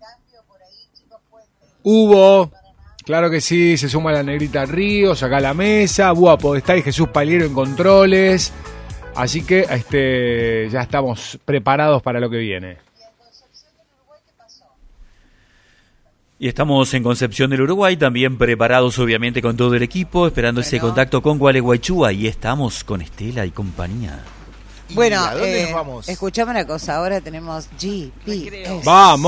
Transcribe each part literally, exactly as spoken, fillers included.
Hubo, claro que sí, se suma la negrita Ríos acá a la mesa, Guapo está y Jesús Paliero en controles, así que este ya estamos preparados para lo que viene. Y estamos en Concepción del Uruguay, también preparados obviamente con todo el equipo, esperando bueno. ese contacto con Gualeguaychú, y estamos con Estela y compañía. Bueno, ¿a dónde eh, nos vamos? Escuchame una cosa, ahora tenemos G P S.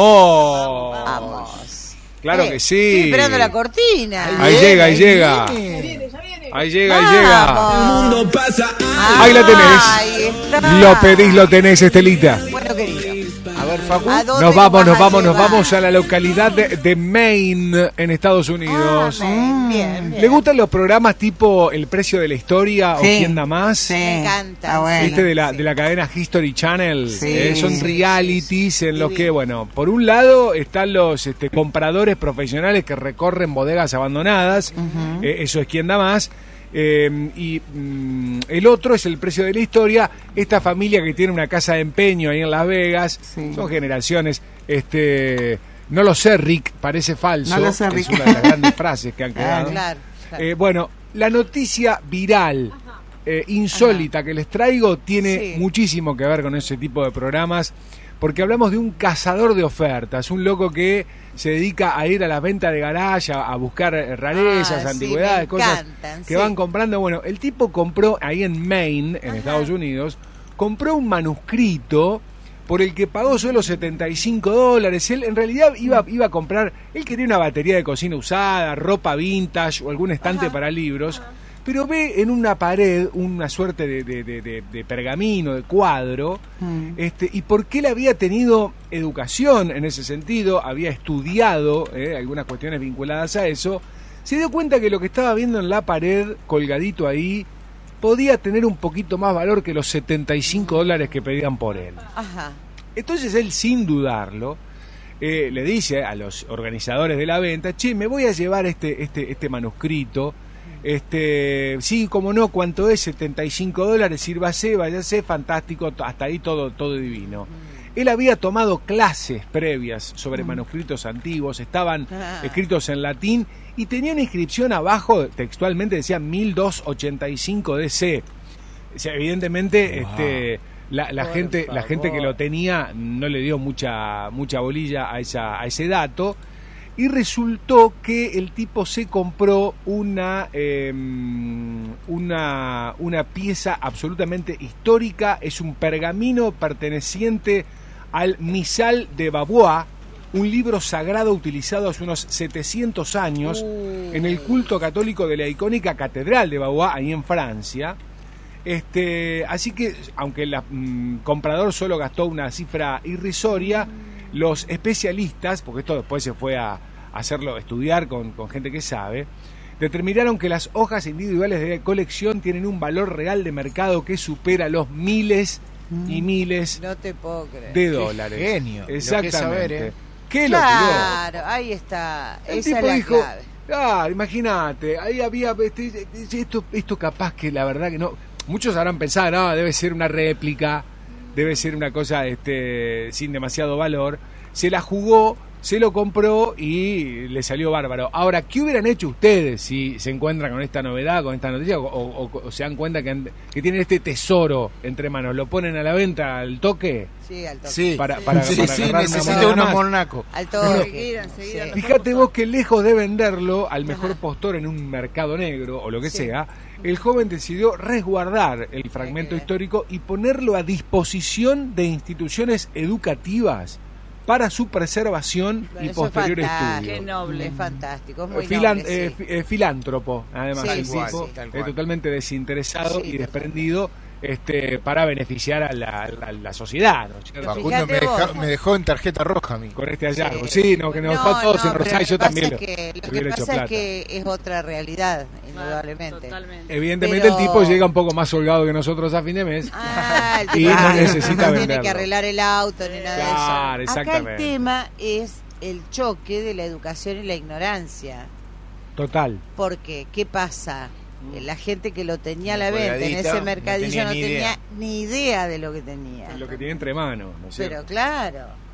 ¡Vamos! ¡Vamos! Claro eh, que sí. Estoy esperando la cortina. Ahí, ahí llega, ahí llega. Viene, ahí llega, ahí llega. El mundo pasa. Ah, ahí la tenés. Ahí está. Lo pedís, lo tenés, Estelita. Bueno, querido. A ver, Facu. Nos vamos, nos vamos, nos vamos a la localidad de, de Maine, en Estados Unidos. Ah, Maine. Bien, bien. ¿Le gustan los programas tipo El Precio de la Historia sí. o Quién da más? Sí. Me encanta. Ah, bueno. ¿Viste? De la, sí. de la cadena History Channel. Sí. Eh, son realities en los que, bueno, por un lado están los este, compradores profesionales que recorren bodegas abandonadas. Uh-huh. Eh, eso es Quién da más. Eh, y mm, el otro es El Precio de la Historia, esta familia que tiene una casa de empeño ahí en Las Vegas, sí. son generaciones, este, no lo sé Rick, parece falso, no lo sé, que Rick. es una de las grandes frases que han quedado. Ah, claro, claro. Eh, bueno, la noticia viral, eh, insólita Ajá. que les traigo tiene sí. muchísimo que ver con ese tipo de programas, porque hablamos de un cazador de ofertas, un loco que se dedica a ir a las ventas de garage, a, a buscar rarezas, ah, antigüedades, sí, cosas encantan, que sí. van comprando. Bueno, el tipo compró ahí en Maine, en Ajá. Estados Unidos, compró un manuscrito por el que pagó solo setenta y cinco dólares. Él en realidad iba, iba a comprar, él quería una batería de cocina usada, ropa vintage o algún estante Ajá. para libros, Ajá. pero ve en una pared una suerte de, de, de, de, de pergamino, de cuadro, mm. este, y porque él había tenido educación en ese sentido, había estudiado eh, algunas cuestiones vinculadas a eso, se dio cuenta que lo que estaba viendo en la pared, colgadito ahí, podía tener un poquito más valor que los setenta y cinco dólares que pedían por él. Ajá. Entonces él, sin dudarlo, eh, le dice a los organizadores de la venta, che, me voy a llevar este, este, este manuscrito. Este, sí, como no, ¿cuánto es? setenta y cinco dólares, sírvase, váyase, fantástico, hasta ahí todo, todo divino. Mm. Él había tomado clases previas sobre mm. manuscritos antiguos, estaban ah. escritos en latín y tenía una inscripción abajo, textualmente decía mil doscientos ochenta y cinco D C. O sea, evidentemente, wow. este, la, la gente, la gente que lo tenía no le dio mucha, mucha bolilla a esa, a ese dato. Y resultó que el tipo se compró una, eh, una, una pieza absolutamente histórica, es un pergamino perteneciente al Misal de Babua, un libro sagrado utilizado hace unos setecientos años uh. en el culto católico de la icónica Catedral de Babua, ahí en Francia. Este, así que, aunque el mm, comprador solo gastó una cifra irrisoria, los especialistas, porque esto después se fue a hacerlo, estudiar con, con gente que sabe, determinaron que las hojas individuales de colección tienen un valor real de mercado que supera los miles y miles no te puedo creer. de dólares. Qué genio. Exactamente. Lo que saber, ¿eh? ¿Qué claro, lo ahí está. El Esa tipo es la dijo, clave. Ah, imagínate, ahí había este, esto, esto capaz que la verdad que no. Muchos habrán pensado, no, debe ser una réplica, debe ser una cosa este, sin demasiado valor. Se la jugó, se lo compró y le salió bárbaro. Ahora, ¿qué hubieran hecho ustedes si se encuentran con esta novedad, con esta noticia, o, o, o se dan cuenta que, han, que tienen este tesoro entre manos? ¿Lo ponen a la venta al toque? Sí, al toque. Sí, para, para, sí, para sí necesita unos monacos. Al toque. Sí. Fíjate vos que lejos de venderlo al mejor Ajá. postor en un mercado negro o lo que sí. sea, el joven decidió resguardar el fragmento histórico y ponerlo a disposición de instituciones educativas para su preservación bueno, y posterior estudio. Qué noble, es fantástico, es muy Filan, noble, eh, sí. eh, filántropo, además, sí, el sí, tipo, sí, eh, totalmente desinteresado sí, y desprendido este, para beneficiar a la, a la sociedad, ¿no? Facundo me, deja, me dejó en tarjeta roja a mí. Con este hallazgo, sí, sí, no, que nos no, dejó a todos no, en Rosario, yo también lo, que, lo hubiera que hecho pasa plata. Es que es otra realidad, indudablemente. Totalmente. Evidentemente pero... el tipo llega un poco más holgado que nosotros a fin de mes ah, el y tipo no necesita no venderlo. tiene que arreglar el auto ni nada claro, de eso. Exactamente. Acá el tema es el choque de la educación y la ignorancia. Total. Porque, ¿qué pasa? La gente que lo tenía a la venta en ese mercadillo no tenía, no tenía ni idea de lo que tenía. Lo que tiene entre manos, ¿no es cierto? Pero claro.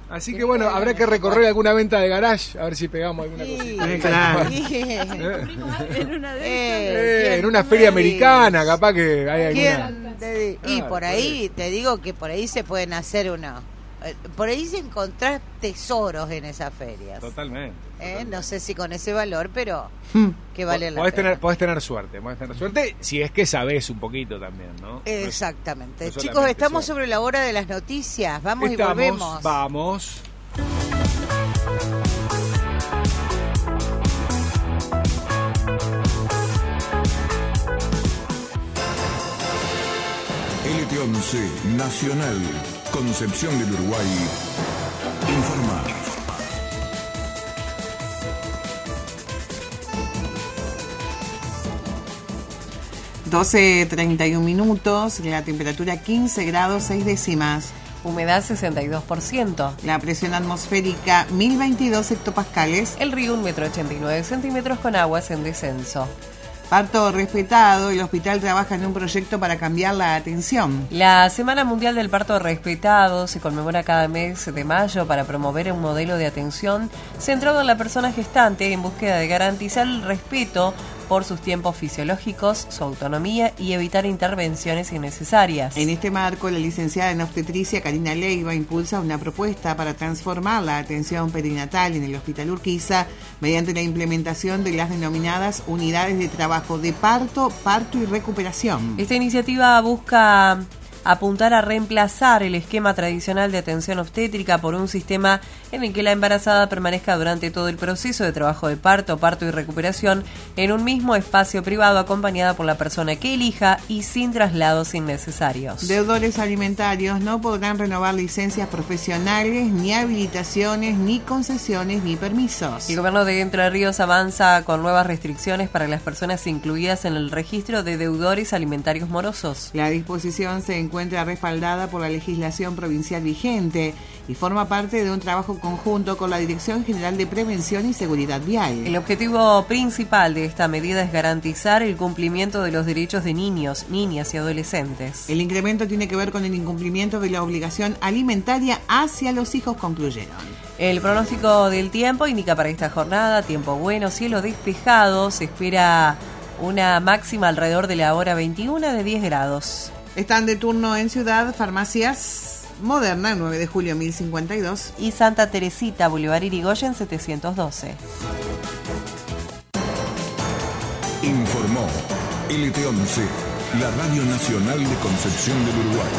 Así que bueno, habrá que recorrer alguna venta de garage, a ver si pegamos alguna Sí, cosita. claro. En una de Eh, Eh, en una feria americana, capaz que hay alguna. ¿Quién te- y Claro, por ahí, te digo que por ahí se pueden hacer una... eh, Por ahí se encontrar tesoros en esas ferias. Totalmente. Eh, totalmente. no sé si con ese valor, pero que vale la podés pena. tener, podés tener suerte, podés tener suerte si es que sabés un poquito también, ¿no? Exactamente. No es Chicos, solamente estamos suerte. sobre la hora de las noticias. Vamos Estamos, y volvemos. Vamos. L T once Nacional, Concepción del Uruguay, informa. doce treinta y un minutos, la temperatura quince grados seis décimas. Humedad sesenta y dos por ciento. La presión atmosférica mil veintidós hectopascales. El río un metro ochenta y nueve centímetros con aguas en descenso. Parto respetado, el hospital trabaja en un proyecto para cambiar la atención. La Semana Mundial del Parto Respetado se conmemora cada mes de mayo para promover un modelo de atención centrado en la persona gestante en búsqueda de garantizar el respeto por sus tiempos fisiológicos, su autonomía y evitar intervenciones innecesarias. En este marco, la licenciada en obstetricia Karina Leiva impulsa una propuesta para transformar la atención perinatal en el Hospital Urquiza mediante la implementación de las denominadas unidades de trabajo de parto, parto y recuperación. Esta iniciativa busca apuntar a reemplazar el esquema tradicional de atención obstétrica por un sistema en el que la embarazada permanezca durante todo el proceso de trabajo de parto, parto y recuperación en un mismo espacio privado acompañada por la persona que elija y sin traslados innecesarios. Deudores alimentarios no podrán renovar licencias profesionales, ni habilitaciones, ni concesiones, ni permisos. El gobierno de Entre Ríos avanza con nuevas restricciones para las personas incluidas en el registro de deudores alimentarios morosos. La disposición se encuentra respaldada por la legislación provincial vigente y forma parte de un trabajo conjunto con la Dirección General de Prevención y Seguridad Vial. El objetivo principal de esta medida es garantizar el cumplimiento de los derechos de niños, niñas y adolescentes. El incremento tiene que ver con el incumplimiento de la obligación alimentaria hacia los hijos, concluyeron. El pronóstico del tiempo indica para esta jornada tiempo bueno, cielo despejado, se espera una máxima alrededor de la hora veintiuno de diez grados. Están de turno en Ciudad Farmacias Moderna, nueve de julio mil cincuenta y dos. Y Santa Teresita, Boulevard Irigoyen setecientos doce. Informó L T once, la Radio Nacional de Concepción del Uruguay.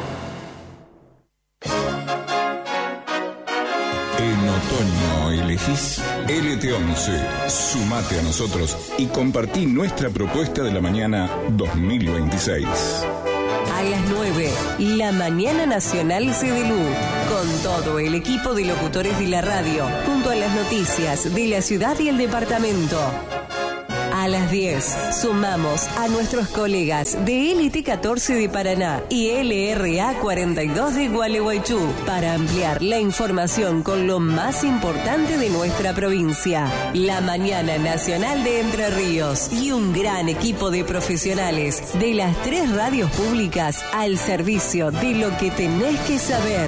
En otoño elegís L T once. Sumate a nosotros y compartí nuestra propuesta de la mañana dos mil veintiséis. A las nueve, la Mañana Nacional C D L U, con todo el equipo de locutores de la radio, junto a las noticias de la ciudad y el departamento. A las diez, sumamos a nuestros colegas de L T catorce de Paraná y L R A cuarenta y dos de Gualeguaychú para ampliar la información con lo más importante de nuestra provincia. La Mañana Nacional de Entre Ríos y un gran equipo de profesionales de las tres radios públicas al servicio de lo que tenés que saber.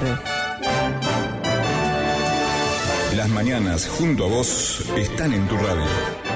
Las mañanas junto a vos están en tu radio.